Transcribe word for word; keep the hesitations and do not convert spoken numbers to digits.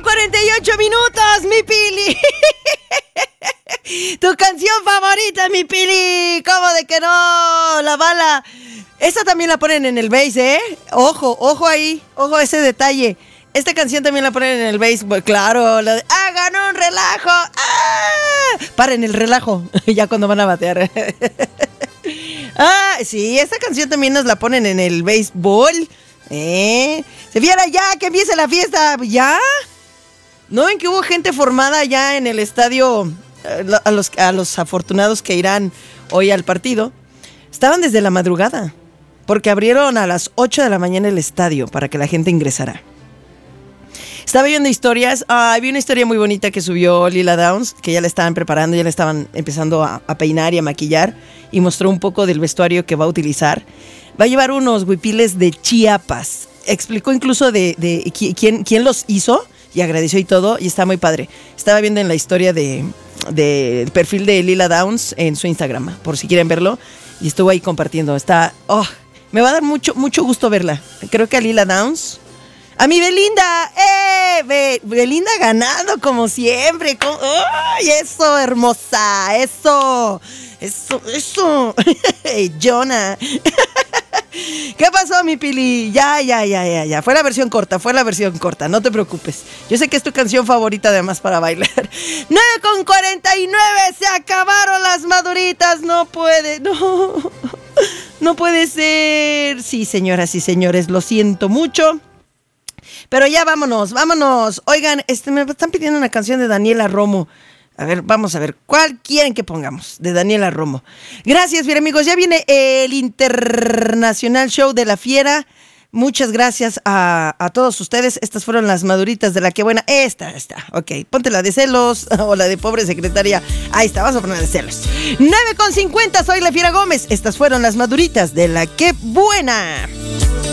cuarenta y ocho minutos, mi Pili. Tu canción favorita, mi Pili. ¿Cómo de que no? La bala. Esa también la ponen en el bass, ¿eh? Ojo, ojo ahí. Ojo a ese detalle. Esta canción también la ponen en el bass. Claro, la de hagan un relajo. ¡Ah! Paren el relajo. Ya cuando van a batear. Ah, sí, esta canción también nos la ponen en el béisbol. ¿Eh? Se viera ya que empiece la fiesta. ¿Ya? ¿No ven que hubo gente formada ya en el estadio? A los, a los afortunados que irán hoy al partido. Estaban desde la madrugada. Porque abrieron a las ocho de la mañana el estadio para que la gente ingresara. Estaba viendo historias. Ah, vi una historia muy bonita que subió Lila Downs, que ya la estaban preparando, ya la estaban empezando a, a peinar y a maquillar. Y mostró un poco del vestuario que va a utilizar. Va a llevar unos huipiles de Chiapas. Explicó incluso de, de quién, quién los hizo y agradeció y todo. Y está muy padre. Estaba viendo en la historia de, de el perfil de Lila Downs en su Instagram, por si quieren verlo. Y estuvo ahí compartiendo. Está, oh, me va a dar mucho, mucho gusto verla. Creo que a Lila Downs. A mi Belinda, ¡eh! Be- Belinda ganando como siempre. Como, ¡ay, eso, hermosa! ¡Eso! ¡Eso, eso! Jonah. ¿Qué pasó, mi Pili? Ya, ya, ya, ya, ya. Fue la versión corta, fue la versión corta. No te preocupes. Yo sé que es tu canción favorita, además, para bailar. nueve con cuarenta y nueve. Se acabaron las maduritas. No puede, no. No puede ser. Sí, señoras y señores, lo siento mucho. Pero ya vámonos, vámonos. Oigan, este, me están pidiendo una canción de Daniela Romo. A ver, vamos a ver, ¿cuál quieren que pongamos? De Daniela Romo. Gracias, bien amigos. Ya viene el Internacional Show de la Fiera. Muchas gracias a, a todos ustedes. Estas fueron las maduritas de la que buena. Esta, esta. Ok, ponte la de celos o la de pobre secretaria. Ahí está, vas a poner la de celos. nueve con cincuenta, soy la Fiera Gómez. Estas fueron las maduritas de la que buena.